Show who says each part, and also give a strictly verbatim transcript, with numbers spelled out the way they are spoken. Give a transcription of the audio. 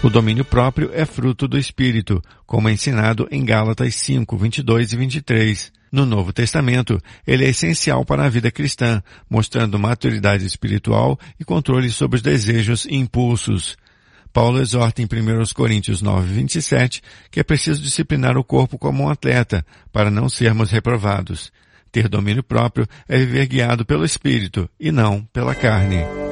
Speaker 1: O domínio próprio é fruto do Espírito, como é ensinado em Gálatas cinco, vinte e dois e vinte e três. No Novo Testamento, ele é essencial para a vida cristã, mostrando maturidade espiritual e controle sobre os desejos e impulsos. Paulo exorta em primeira Coríntios nove, vinte e sete que é preciso disciplinar o corpo como um atleta, para não sermos reprovados. Ter domínio próprio é viver guiado pelo Espírito e não pela carne.